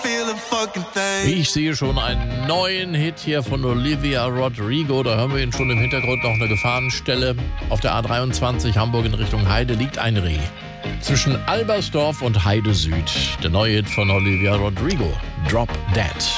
Ich sehe schon einen neuen Hit hier von Olivia Rodrigo. Da hören wir ihn schon im Hintergrund, noch eine Gefahrenstelle. Auf der A23 Hamburg in Richtung Heide liegt ein Reh. Zwischen Albersdorf und Heide Süd. Der neue Hit von Olivia Rodrigo, Drop Dead.